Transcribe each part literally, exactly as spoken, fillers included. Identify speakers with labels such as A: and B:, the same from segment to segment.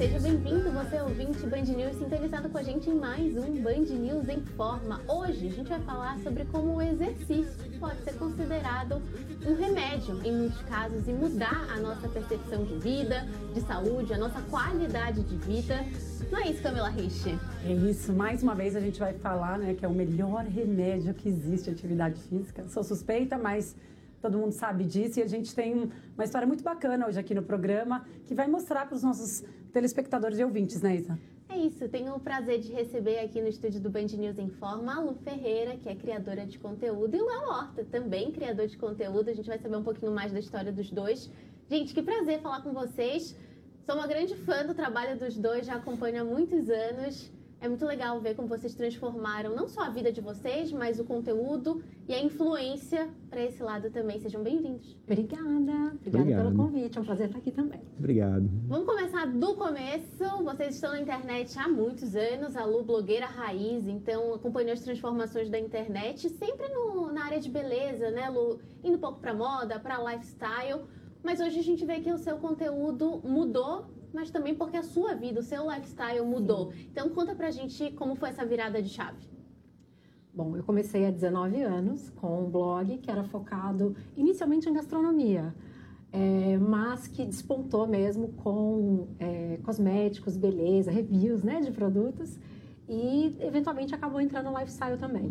A: Seja bem-vindo, você ouvinte Band News, sintonizado com a gente em mais um Band News em Forma. Hoje a gente vai falar sobre como o exercício pode ser considerado um remédio em muitos casos e mudar a nossa percepção de vida, de saúde, a nossa qualidade de vida. Não é isso, Camila Rich?
B: É isso, mais uma vez a gente vai falar, né, que é o melhor remédio que existe, a atividade física. Sou suspeita, mas todo mundo sabe disso e a gente tem uma história muito bacana hoje aqui no programa que vai mostrar para os nossos telespectadores e ouvintes, né, Isa?
A: É isso, tenho o prazer de receber aqui no estúdio do Band News em Forma a Lu Ferreira, que é criadora de conteúdo, e o Léo Horta, também criador de conteúdo. A gente vai saber um pouquinho mais da história dos dois. Gente, que prazer falar com vocês. Sou uma grande fã do trabalho dos dois, já acompanho há muitos anos. É muito legal ver como vocês transformaram não só a vida de vocês, mas o conteúdo e a influência para esse lado também. Sejam bem-vindos.
C: Obrigada. Obrigada
D: Obrigado.
C: pelo convite. É um prazer estar aqui também.
D: Obrigado.
A: Vamos começar do começo. Vocês estão na internet há muitos anos. A Lu, blogueira raiz, então acompanhou as transformações da internet, sempre no, na área de beleza, né, Lu? Indo um pouco para moda, para lifestyle. Mas hoje a gente vê que o seu conteúdo mudou, mas também porque a sua vida, o seu lifestyle mudou. Sim. Então, conta pra gente como foi essa virada de chave.
C: Bom, eu comecei há dezenove anos com um blog que era focado inicialmente em gastronomia, é, mas que despontou mesmo com é, cosméticos, beleza, reviews, né, de produtos e, eventualmente, acabou entrando no lifestyle também.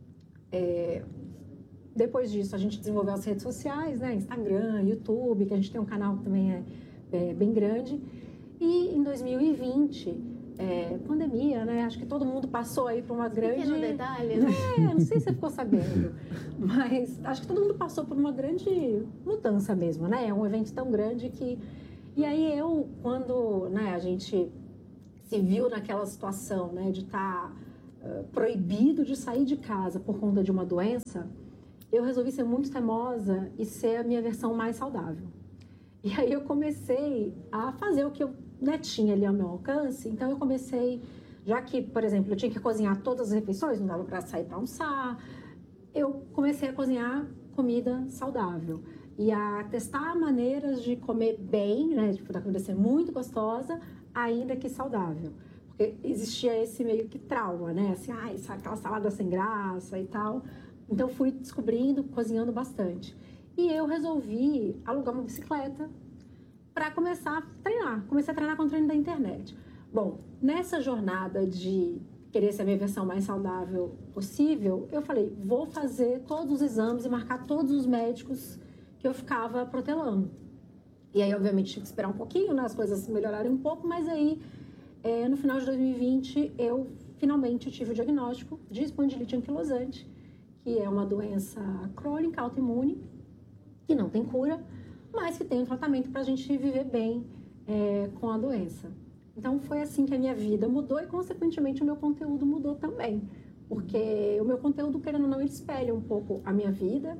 C: É, depois disso, a gente desenvolveu as redes sociais, né, Instagram, YouTube, que a gente tem um canal que também é É, bem grande. E em dois mil e vinte, é, pandemia, né? Acho que todo mundo passou aí por uma grande...
A: Pequeno detalhe, né?
C: É, não sei se você ficou sabendo, mas acho que todo mundo passou por uma grande mudança mesmo, né? É um evento tão grande que... E aí eu, quando, né, a gente se viu naquela situação, né, de estar uh, proibido de sair de casa por conta de uma doença, eu resolvi ser muito teimosa e ser a minha versão mais saudável. E aí eu comecei a fazer o que eu, né, tinha ali ao meu alcance. Então eu comecei, já que, por exemplo, eu tinha que cozinhar todas as refeições, não dava para sair para almoçar, eu comecei a cozinhar comida saudável e a testar maneiras de comer bem, né, de da comida ser muito gostosa, ainda que saudável. Porque existia esse meio que trauma, né, assim, ah, essa, aquela salada sem graça e tal. Então fui descobrindo, cozinhando bastante. E eu resolvi alugar uma bicicleta para começar a treinar. Comecei a treinar com o treino da internet. Bom, nessa jornada de querer ser a minha versão mais saudável possível, eu falei, vou fazer todos os exames e marcar todos os médicos que eu ficava protelando. E aí, obviamente, tive que esperar um pouquinho, né, as coisas melhorarem um pouco, mas aí, é, no final de dois mil e vinte, eu finalmente tive o diagnóstico de espondilite anquilosante, que é uma doença crônica, autoimune, que não tem cura, mas que tem um tratamento para a gente viver bem é, com a doença. Então, foi assim que a minha vida mudou e, consequentemente, o meu conteúdo mudou também. Porque o meu conteúdo, querendo ou não, ele espelha um pouco a minha vida.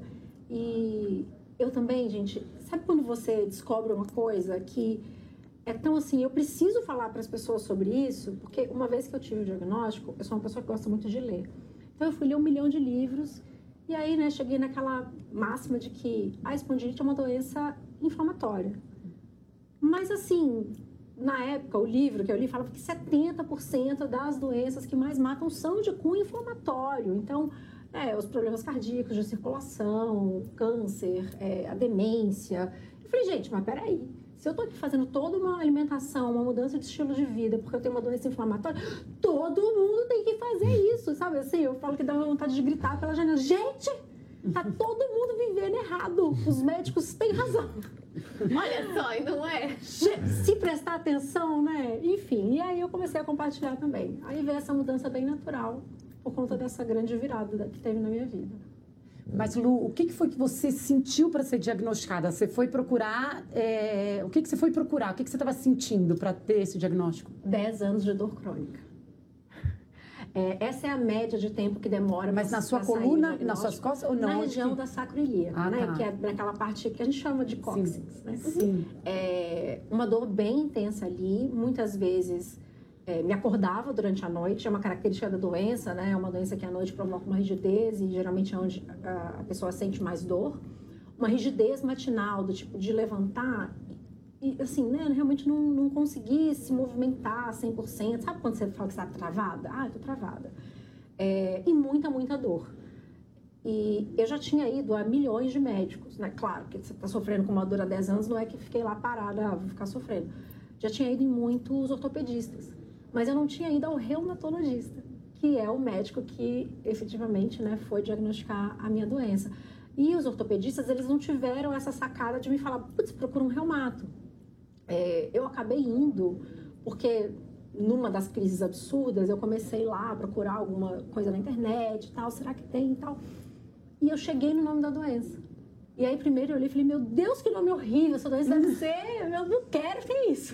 C: E eu também, gente, sabe quando você descobre uma coisa que é tão assim, eu preciso falar para as pessoas sobre isso? Porque uma vez que eu tive o diagnóstico, eu sou uma pessoa que gosta muito de ler. Então, eu fui ler um milhão de livros. E aí, né, cheguei naquela máxima de que a espondilite é uma doença inflamatória. Mas, assim, na época, o livro que eu li falava que setenta por cento das doenças que mais matam são de cunho inflamatório. Então, é, os problemas cardíacos, de circulação, câncer, é, a demência. Eu falei, gente, mas peraí. Se eu tô aqui fazendo toda uma alimentação, uma mudança de estilo de vida, porque eu tenho uma doença inflamatória, todo mundo tem que fazer isso, sabe? Assim, eu falo que dá vontade de gritar pela janela. Gente, tá todo mundo vivendo errado. Os médicos têm razão.
A: Olha só, e não é?
C: Se prestar atenção, né? Enfim, e aí eu comecei a compartilhar também. Aí veio essa mudança bem natural, por conta dessa grande virada que teve na minha vida.
B: Mas, Lu, o que que foi que você sentiu para ser diagnosticada? Você foi procurar... É... O que que você foi procurar? O que que você estava sentindo para ter esse diagnóstico?
C: Dez anos de dor crônica. É, essa é a média de tempo que demora.
B: Mas na sua coluna, nas suas costas ou não?
C: Na região da sacroiliaca,
B: ah,
C: né?
B: Tá.
C: Que é naquela parte que a gente chama de cóccix, né?
B: Sim.
C: É uma dor bem intensa ali, muitas vezes... É, me acordava durante a noite, é uma característica da doença, né? É uma doença que à noite provoca uma rigidez e geralmente é onde a, a pessoa sente mais dor. Uma rigidez matinal, do tipo de levantar e assim, né, realmente não, não consegui se movimentar cem por cento. Sabe quando você fala que você está travada? Ah, eu tô travada. É, e muita, muita dor. E eu já tinha ido a milhões de médicos, né? Claro, que você está sofrendo com uma dor há dez anos, não é que fiquei lá parada, ah, vou ficar sofrendo. Já tinha ido em muitos ortopedistas, mas eu não tinha ido ao reumatologista, que é o médico que efetivamente, né, foi diagnosticar a minha doença. E os ortopedistas, eles não tiveram essa sacada de me falar, putz, procura um reumato. É, eu acabei indo, porque numa das crises absurdas, eu comecei lá a procurar alguma coisa na internet e tal, será que tem e tal. E eu cheguei no nome da doença. E aí, primeiro eu olhei e falei, meu Deus, que nome horrível, essa doença deve ser, eu não quero ter isso.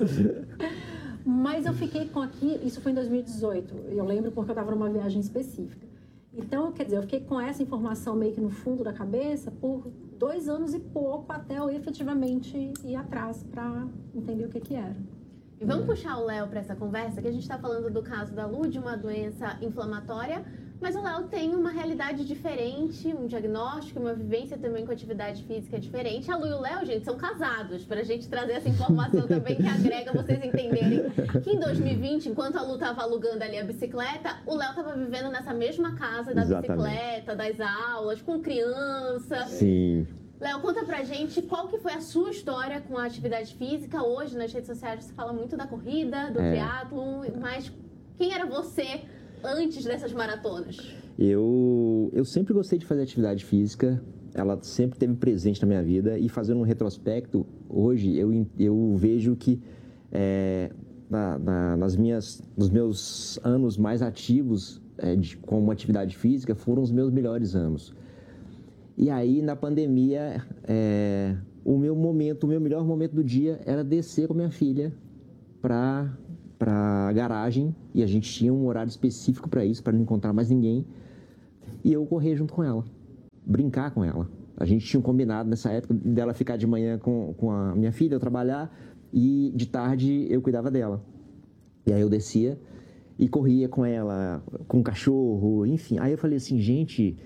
C: Mas eu fiquei com aqui, isso foi em dois mil e dezoito, eu lembro porque eu estava numa viagem específica. Então, quer dizer, eu fiquei com essa informação meio que no fundo da cabeça por dois anos e pouco até eu efetivamente ir atrás para entender o que que era.
A: E vamos puxar o Léo para essa conversa, que a gente está falando do caso da Lu, de uma doença inflamatória, mas o Léo tem uma realidade diferente, um diagnóstico, uma vivência também com atividade física diferente. A Lu e o Léo, gente, são casados, para a gente trazer essa informação também que agrega vocês entenderem que em dois mil e vinte, enquanto a Lu estava alugando ali a bicicleta, o Léo estava vivendo nessa mesma casa da Exatamente. Bicicleta, das aulas, com criança.
D: Sim.
A: Léo, conta pra gente qual que foi a sua história com a atividade física. Hoje, nas redes sociais, você fala muito da corrida, do é. triatlon, mas quem era você antes dessas maratonas?
D: Eu, eu sempre gostei de fazer atividade física, ela sempre esteve presente na minha vida, e fazendo um retrospecto, hoje eu, eu vejo que é, na, na, nas minhas, nos meus anos mais ativos é, de, como atividade física foram os meus melhores anos. E aí, na pandemia, é, o meu momento, o meu melhor momento do dia era descer com a minha filha para para a garagem, e a gente tinha um horário específico para isso, para não encontrar mais ninguém, e eu correr junto com ela, brincar com ela. A gente tinha um combinado nessa época dela ficar de manhã com, com a minha filha, eu trabalhar, e de tarde eu cuidava dela. E aí eu descia e corria com ela, com o cachorro, enfim. Aí eu falei assim, gente,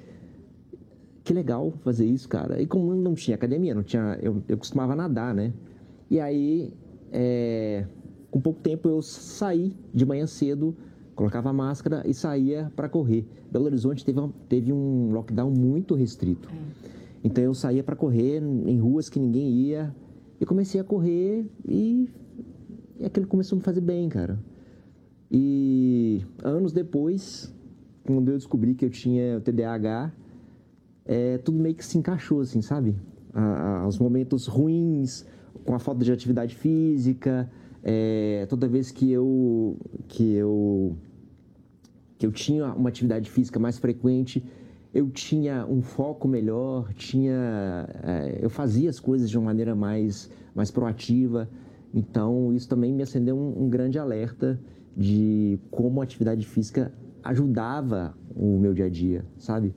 D: que legal fazer isso, cara. E como não tinha academia, não tinha, eu, eu costumava nadar, né? E aí, é, com pouco tempo eu saí de manhã cedo, colocava a máscara e saía para correr. Belo Horizonte teve, uma, teve um lockdown muito restrito. Então eu saía para correr em ruas que ninguém ia e comecei a correr e, e aquilo começou a me fazer bem, cara. E anos depois, quando eu descobri que eu tinha o T D A H, é, tudo meio que se encaixou, assim, sabe? A, a, os momentos ruins, com a falta de atividade física, é, toda vez que eu, que, eu, que eu tinha uma atividade física mais frequente, eu tinha um foco melhor, tinha, é, eu fazia as coisas de uma maneira mais, mais proativa. Então, isso também me acendeu um, um grande alerta de como a atividade física ajudava o meu dia a dia, sabe?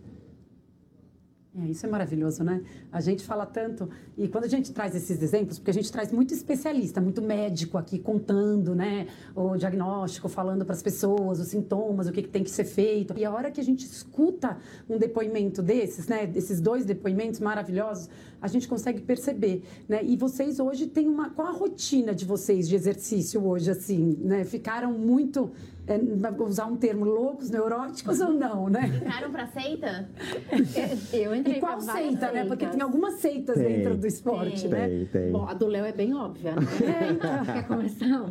B: É, isso é maravilhoso, né? A gente fala tanto, e quando a gente traz esses exemplos, porque a gente traz muito especialista, muito médico aqui contando, né, o diagnóstico, falando para as pessoas, os sintomas, o que, que tem que ser feito. E a hora que a gente escuta um depoimento desses, né, desses dois depoimentos maravilhosos, a gente consegue perceber, né? E vocês hoje têm uma... Qual a rotina de vocês de exercício hoje, assim, né? Ficaram muito... É, usar um termo, loucos, neuróticos ou não, né?
A: Entraram pra seita?
C: Eu entrei
B: E qual
C: pra
B: seita,
C: seitas.
B: né? Porque tem algumas seitas
D: tem,
B: dentro do esporte,
D: tem,
B: né?
D: Tem, tem.
C: Bom, a do Léo é bem óbvia, né?
B: É, então.
C: Quer começar?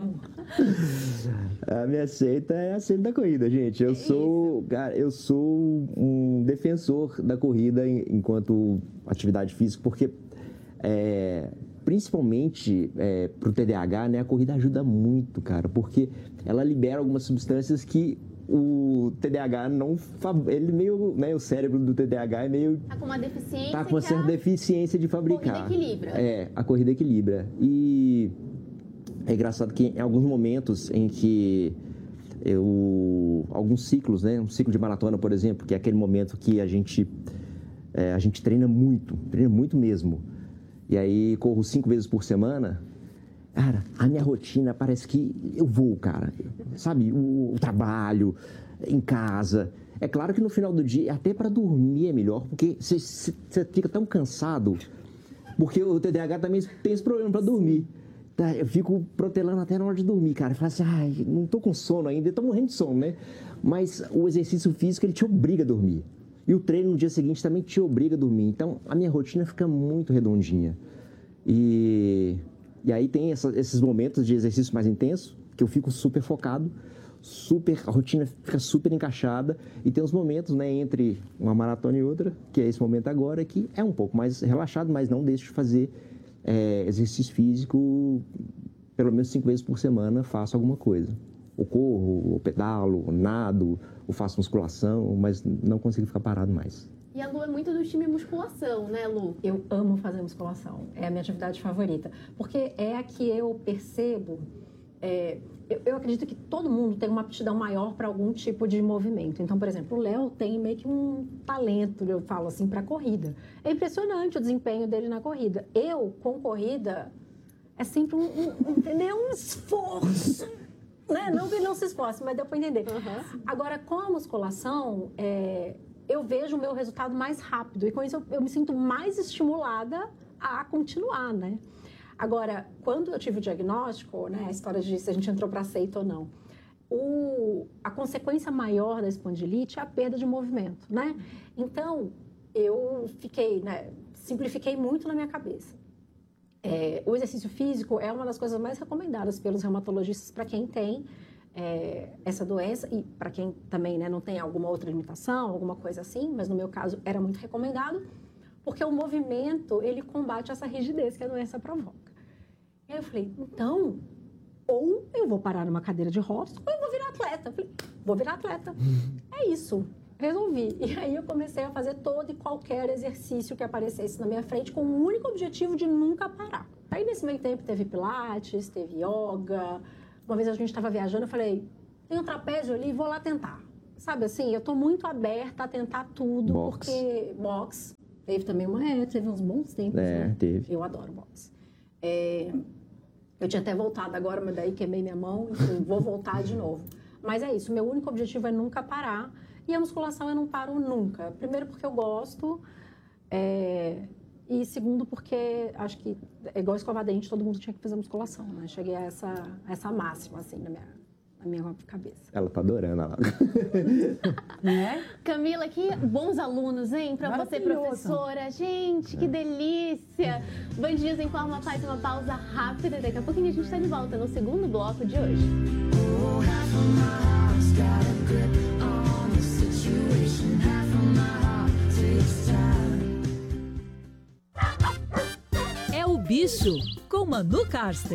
D: A minha seita é a seita da corrida, gente. Eu sou, cara, eu sou um defensor da corrida enquanto atividade física, porque é, principalmente é, para o T D A H, né, a corrida ajuda muito, cara, porque ela libera algumas substâncias que o T D A H não... Ele meio... Né, o cérebro do T D A H é meio...
A: Tá com uma deficiência.
D: Tá com uma certa deficiência de fabricar.
A: A corrida equilibra.
D: É, a corrida equilibra. E é engraçado que em alguns momentos em que eu... Alguns ciclos, né? Um ciclo de maratona, por exemplo, que é aquele momento que a gente... É, a gente treina muito, treina muito mesmo. E aí corro cinco vezes por semana. Cara, a minha rotina parece que eu vou, cara. Sabe, o, o trabalho, em casa. É claro que no final do dia, até para dormir é melhor, porque você fica tão cansado. Porque o T D A H também tem esse problema para dormir. tá, eu fico protelando até na hora de dormir, cara. Eu falo assim, ai, não tô com sono ainda, eu tô morrendo de sono, né? Mas o exercício físico, ele te obriga a dormir. E o treino no dia seguinte também te obriga a dormir. Então, a minha rotina fica muito redondinha. E, e aí tem essa, esses momentos de exercício mais intenso, que eu fico super focado, super, a rotina fica super encaixada. E tem os momentos, né, entre uma maratona e outra, que é esse momento agora, que é um pouco mais relaxado, mas não deixo de fazer é, exercício físico pelo menos cinco vezes por semana, faço alguma coisa. Ou corro, ou pedalo, ou nado, ou faço musculação, mas não consigo ficar parado mais.
A: E a Lu é muito do time musculação, né, Lu?
C: Eu amo fazer musculação, é a minha atividade favorita, porque é a que eu percebo, é, eu, eu acredito que todo mundo tem uma aptidão maior para algum tipo de movimento. Então, por exemplo, o Léo tem meio que um talento, eu falo assim, para corrida. É impressionante o desempenho dele na corrida. Eu, com corrida, é sempre um, um, entendeu? Um esforço. Né? Não que ele não se esforce, mas deu para entender. Uhum. Agora, com a musculação, é, eu vejo o meu resultado mais rápido. E com isso, eu, eu me sinto mais estimulada a continuar, né? Agora, quando eu tive o diagnóstico, né, a história de se a gente entrou para seita ou não, o, a consequência maior da espondilite é a perda de movimento, né? Então, eu fiquei, né, simplifiquei muito na minha cabeça. É, o exercício físico é uma das coisas mais recomendadas pelos reumatologistas para quem tem é, essa doença e para quem também, né, não tem alguma outra limitação, alguma coisa assim, mas no meu caso era muito recomendado, porque o movimento, ele combate essa rigidez que a doença provoca. E aí eu falei, então, ou eu vou parar numa cadeira de rodas, ou eu vou virar atleta. Eu falei, vou virar atleta. É isso. Resolvi. E aí eu comecei a fazer todo e qualquer exercício que aparecesse na minha frente com o único objetivo de nunca parar. Aí nesse meio tempo teve pilates, teve yoga. Uma vez a gente estava viajando, eu falei, tem um trapézio ali, vou lá tentar. Sabe assim, eu tô muito aberta a tentar tudo, box. Porque box teve também uma é, teve uns bons tempos,
D: é,
C: né?
D: Teve.
C: Eu adoro box. É, eu tinha até voltado agora, mas daí queimei minha mão, então vou voltar de novo. Mas é isso, meu único objetivo é nunca parar. E a musculação eu não paro nunca. Primeiro porque eu gosto, é... e segundo porque acho que é igual escovar dente, todo mundo tinha que fazer musculação, né? Cheguei a essa, a essa máxima, assim, na minha, na minha cabeça.
D: Ela tá adorando, ela.
A: Né? Camila, que bons alunos, hein? Pra você, professora. Gente, que delícia! Band News Informa faz uma pausa rápida e daqui a pouquinho a gente tá de volta no segundo bloco de hoje.
E: É o Bicho, com Manu Karsten.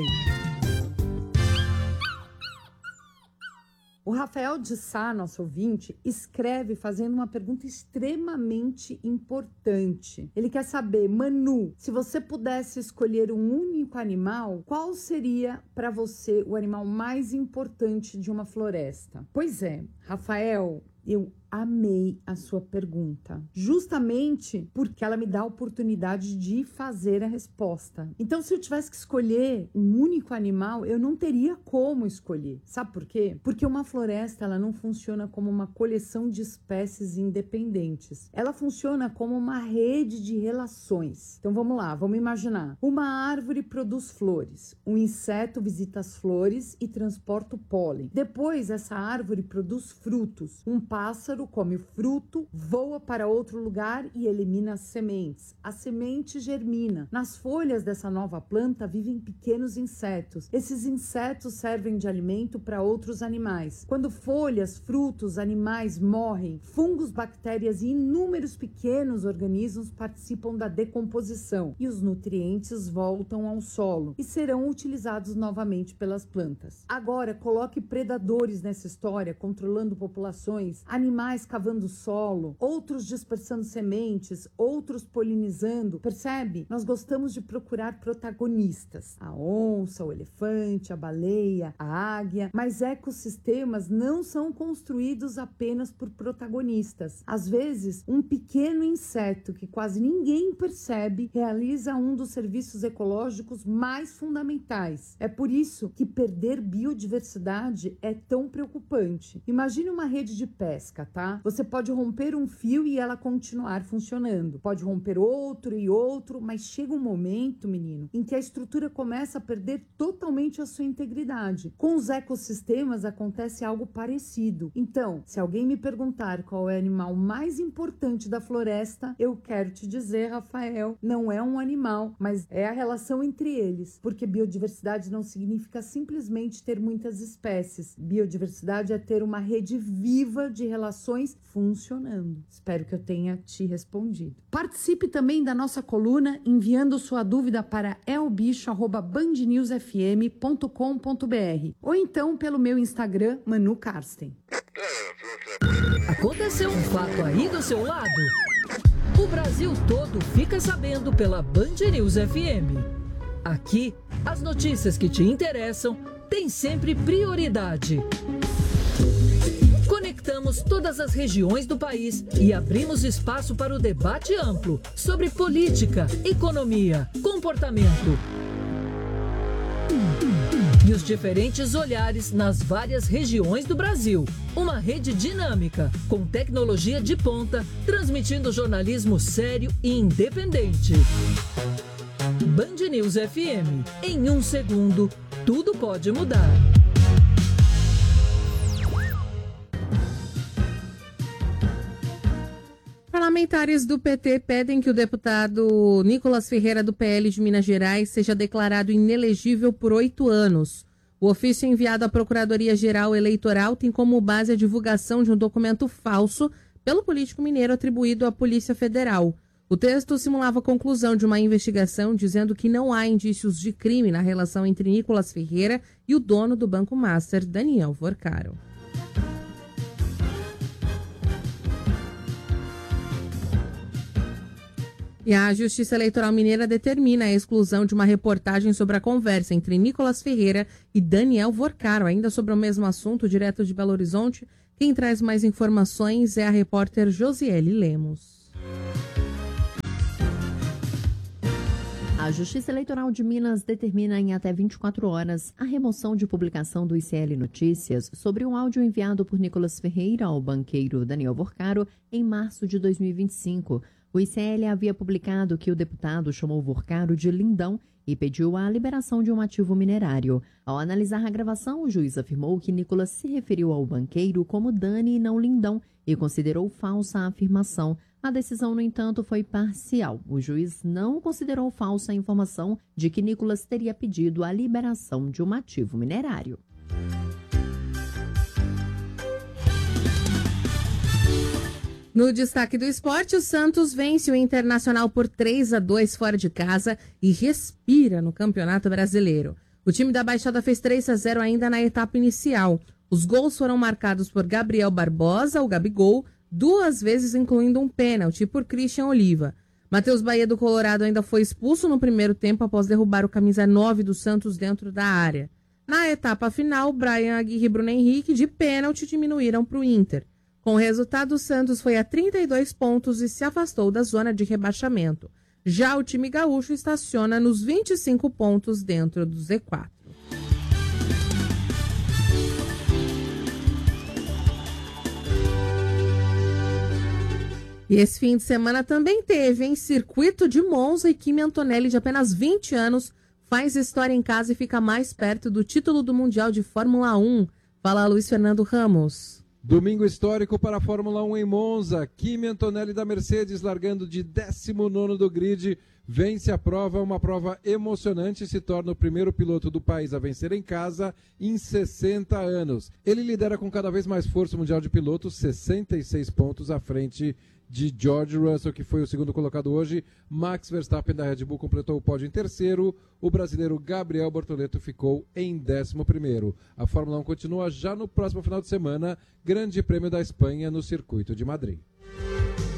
F: O Rafael de Sá, nosso ouvinte, escreve fazendo uma pergunta extremamente importante. Ele quer saber, Manu, se você pudesse escolher um único animal, qual seria para você o animal mais importante de uma floresta? Pois é, Rafael, eu amei a sua pergunta, justamente porque ela me dá a oportunidade de fazer a resposta. Então, se eu tivesse que escolher um único animal, eu não teria como escolher. Sabe por quê? Porque uma floresta, ela não funciona como uma coleção de espécies independentes. Ela funciona como uma rede de relações. Então, vamos lá, vamos imaginar. Uma árvore produz flores, um inseto visita as flores e transporta o pólen. Depois, essa árvore produz frutos, um pássaro come o fruto, voa para outro lugar e elimina as sementes. A semente germina. Nas folhas dessa nova planta vivem pequenos insetos. Esses insetos servem de alimento para outros animais. Quando folhas, frutos, animais morrem, fungos, bactérias e inúmeros pequenos organismos participam da decomposição e os nutrientes voltam ao solo e serão utilizados novamente pelas plantas. Agora, coloque predadores nessa história, controlando populações, animais cavando solo, outros dispersando sementes, outros polinizando. Percebe? Nós gostamos de procurar protagonistas. A onça, o elefante, a baleia, a águia. Mas ecossistemas não são construídos apenas por protagonistas. Às vezes, um pequeno inseto que quase ninguém percebe realiza um dos serviços ecológicos mais fundamentais. É por isso que perder biodiversidade é tão preocupante. Imagine uma rede de pesca. pesca, tá? Você pode romper um fio e ela continuar funcionando. Pode romper outro e outro, mas chega um momento, menino, em que a estrutura começa a perder totalmente a sua integridade. Com os ecossistemas acontece algo parecido. Então, se alguém me perguntar qual é o animal mais importante da floresta, eu quero te dizer, Rafael, não é um animal, mas é a relação entre eles. Porque biodiversidade não significa simplesmente ter muitas espécies. Biodiversidade é ter uma rede viva de relações funcionando. Espero que eu tenha te respondido. Participe também da nossa coluna enviando sua dúvida para elbicho arroba band news f m ponto com ponto b r ou então pelo meu Instagram, Manu Karsten.
E: Aconteceu um fato aí do seu lado? O Brasil todo fica sabendo pela Band News F M. Aqui, as notícias que te interessam têm sempre prioridade. Conectamos todas as regiões do país e abrimos espaço para o debate amplo sobre política, economia, comportamento e os diferentes olhares nas várias regiões do Brasil. Uma rede dinâmica, com tecnologia de ponta, transmitindo jornalismo sério e independente. Band News F M. Em um segundo, tudo pode mudar.
G: Parlamentares do P T pedem que o deputado Nicolas Ferreira, do P L de Minas Gerais, seja declarado inelegível por oito anos. O ofício enviado à Procuradoria-Geral Eleitoral tem como base a divulgação de um documento falso pelo político mineiro atribuído à Polícia Federal. O texto simulava a conclusão de uma investigação dizendo que não há indícios de crime na relação entre Nicolas Ferreira e o dono do Banco Master, Daniel Vorcaro. E a Justiça Eleitoral Mineira determina a exclusão de uma reportagem sobre a conversa entre Nicolas Ferreira e Daniel Vorcaro. Ainda sobre o mesmo assunto, direto de Belo Horizonte, quem traz mais informações é a repórter Josiele Lemos.
H: A Justiça Eleitoral de Minas determina em até vinte e quatro horas a remoção de publicação do I C L Notícias sobre um áudio enviado por Nicolas Ferreira ao banqueiro Daniel Vorcaro em março de dois mil e vinte e cinco. O I C L havia publicado que o deputado chamou Vorcaro de lindão e pediu a liberação de um ativo minerário. Ao analisar a gravação, o juiz afirmou que Nicolas se referiu ao banqueiro como Dani e não lindão e considerou falsa a afirmação. A decisão, no entanto, foi parcial. O juiz não considerou falsa a informação de que Nicolas teria pedido a liberação de um ativo minerário.
G: No destaque do esporte, o Santos vence o Internacional por três a dois fora de casa e respira no Campeonato Brasileiro. O time da Baixada fez três a zero ainda na etapa inicial. Os gols foram marcados por Gabriel Barbosa, o Gabigol, duas vezes incluindo um pênalti por Christian Oliva. Matheus Bahia do Colorado ainda foi expulso no primeiro tempo após derrubar o camisa nove do Santos dentro da área. Na etapa final, Brian Aguirre e Bruno Henrique de pênalti diminuíram para o Inter. Com o resultado, o Santos foi a trinta e dois pontos e se afastou da zona de rebaixamento. Já o time gaúcho estaciona nos vinte e cinco pontos dentro do Z quatro. E esse fim de semana também teve, em Circuito de Monza, e Kimi Antonelli, de apenas vinte anos, faz história em casa e fica mais perto do título do Mundial de Fórmula um. Fala, Luiz Fernando Ramos.
I: Domingo histórico para a Fórmula um em Monza. Kimi Antonelli da Mercedes, largando de décimo nono do grid, vence a prova, uma prova emocionante, e se torna o primeiro piloto do país a vencer em casa em sessenta anos. Ele lidera com cada vez mais força o Mundial de Pilotos, sessenta e seis pontos à frente de George Russell, que foi o segundo colocado hoje. Max Verstappen da Red Bull completou o pódio em terceiro. O brasileiro Gabriel Bortoleto ficou em décimo primeiro. A Fórmula um continua já no próximo final de semana, Grande Prêmio da Espanha no Circuito de Madrid.